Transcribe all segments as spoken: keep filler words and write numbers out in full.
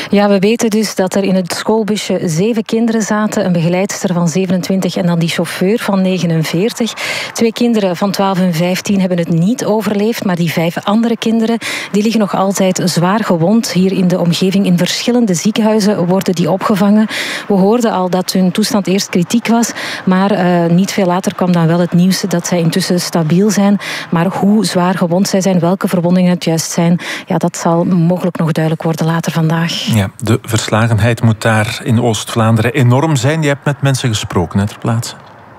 Ja, we weten dus dat er in het schoolbusje zeven kinderen zaten. Een begeleidster van zevenentwintig en dan die chauffeur van negenenveertig. Twee kinderen van twaalf en vijftien hebben het niet overleefd. Maar die vijf andere kinderen die liggen nog altijd zwaar gewond. Hier in de omgeving in verschillende ziekenhuizen worden die opgevangen. We hoorden al dat hun toestand eerst kritiek was. Maar uh, niet veel later kwam dan wel het nieuws dat zij intussen stabiel zijn. Maar hoe zwaar gewond zij zijn, welke verwondingen het juist zijn, ja, dat zal mogelijk nog duidelijk worden later vandaag. Ja, de verslagenheid moet daar in Oost-Vlaanderen enorm zijn. Je hebt met mensen gesproken, hè, ter plaatse.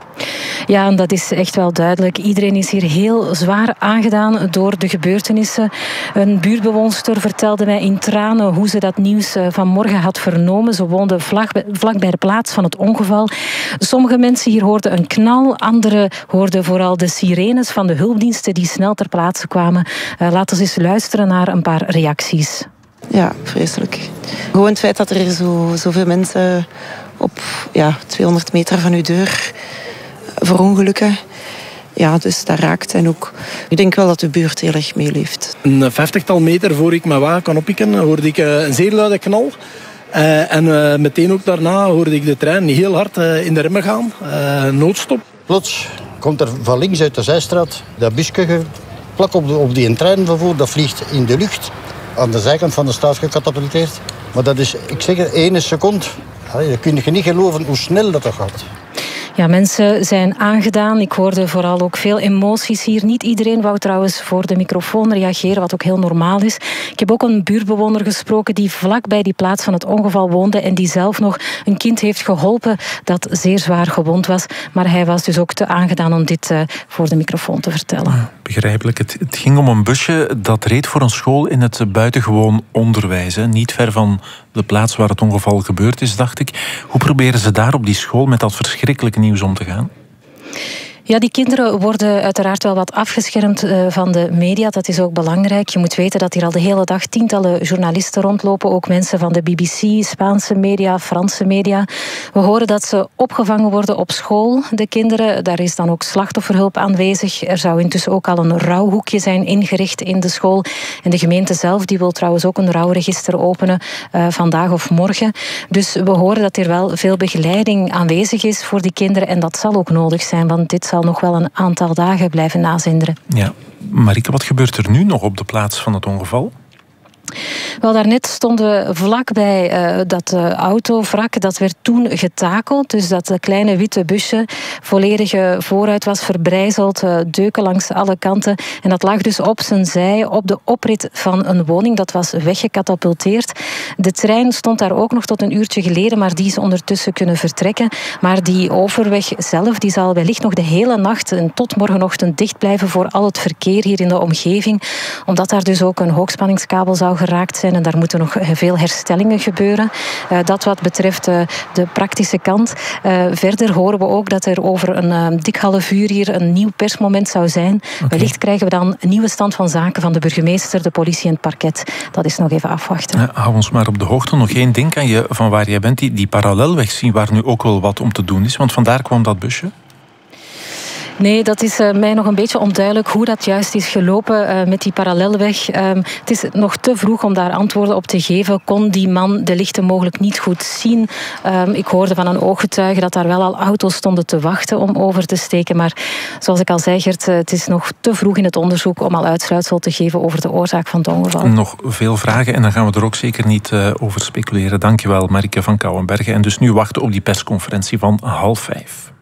Ja, en dat is echt wel duidelijk. Iedereen is hier heel zwaar aangedaan door de gebeurtenissen. Een buurtbewoonster vertelde mij in tranen hoe ze dat nieuws vanmorgen had vernomen. Ze woonde vlak, vlak bij de plaats van het ongeval. Sommige mensen hier hoorden een knal. Anderen hoorden vooral de sirenes van de hulpdiensten die snel ter plaatse kwamen. Uh, laten we eens luisteren naar een paar reacties. Ja, vreselijk. Gewoon het feit dat er zo, zoveel mensen op ja, tweehonderd meter van uw deur verongelukken. Ja, dus dat raakt. En ook, ik denk wel dat de buurt heel erg meeleeft. Een vijftigtal meter voor ik mijn wagen kan oppikken, hoorde ik een zeer luide knal. Uh, en uh, meteen ook daarna hoorde ik de trein heel hard uh, in de remmen gaan. Uh, noodstop. Plots komt er van links uit de zijstraat dat busje plak op, de, op die treinvervoer. Dat vliegt in de lucht. Aan de zijkant van de straat gecatapulteerd. Maar dat is, ik zeg het, één seconde. Je kunt je niet geloven hoe snel dat gaat. Ja, mensen zijn aangedaan. Ik hoorde vooral ook veel emoties hier. Niet iedereen wou trouwens voor de microfoon reageren, wat ook heel normaal is. Ik heb ook een buurtbewoner gesproken die vlak bij die plaats van het ongeval woonde en die zelf nog een kind heeft geholpen dat zeer zwaar gewond was. Maar hij was dus ook te aangedaan om dit uh, voor de microfoon te vertellen. Ja, begrijpelijk. Het, het ging om een busje dat reed voor een school in het buitengewoon onderwijs. Hè. Niet ver van de plaats waar het ongeval gebeurd is, dacht ik. Hoe proberen ze daar op die school met dat verschrikkelijke nieuws om te gaan? Ja, die kinderen worden uiteraard wel wat afgeschermd uh, van de media. Dat is ook belangrijk. Je moet weten dat hier al de hele dag tientallen journalisten rondlopen. Ook mensen van de B B C, Spaanse media, Franse media. We horen dat ze opgevangen worden op school, de kinderen. Daar is dan ook slachtofferhulp aanwezig. Er zou intussen ook al een rouwhoekje zijn ingericht in de school. En de gemeente zelf die wil trouwens ook een rouwregister openen uh, vandaag of morgen. Dus we horen dat er wel veel begeleiding aanwezig is voor die kinderen. En dat zal ook nodig zijn, want dit zal nog wel een aantal dagen blijven nazinderen. Ja, Marike, wat gebeurt er nu nog op de plaats van het ongeval? Wel, daarnet stonden we vlakbij uh, dat uh, autovrak. Dat werd toen getakeld. Dus dat uh, kleine witte busje volledig uh, vooruit was verbrijzeld. Uh, deuken langs alle kanten. En dat lag dus op zijn zij op de oprit van een woning. Dat was weggecatapulteerd. De trein stond daar ook nog tot een uurtje geleden. Maar die is ondertussen kunnen vertrekken. Maar die overweg zelf die zal wellicht nog de hele nacht en tot morgenochtend dicht blijven voor al het verkeer hier in de omgeving. Omdat daar dus ook een hoogspanningskabel zou geraakt zijn en daar moeten nog veel herstellingen gebeuren. Uh, dat wat betreft uh, de praktische kant. Uh, verder horen we ook dat er over een uh, dik half uur hier een nieuw persmoment zou zijn. Okay. Wellicht krijgen we dan een nieuwe stand van zaken van de burgemeester, de politie en het parket. Dat is nog even afwachten. Uh, hou ons maar op de hoogte. Nog één ding, kan je van waar jij bent die, die parallelweg zien waar nu ook wel wat om te doen is? Want vandaar kwam dat busje. Nee, dat is uh, mij nog een beetje onduidelijk hoe dat juist is gelopen uh, met die parallelweg. Um, het is nog te vroeg om daar antwoorden op te geven. Kon die man de lichten mogelijk niet goed zien? Um, ik hoorde van een ooggetuige dat daar wel al auto's stonden te wachten om over te steken. Maar zoals ik al zei, Gert, uh, het is nog te vroeg in het onderzoek om al uitsluitsel te geven over de oorzaak van het ongeval. Nog veel vragen en dan gaan we er ook zeker niet uh, over speculeren. Dankjewel, Marike van Kouwenbergen. En dus nu wachten op die persconferentie van half vijf.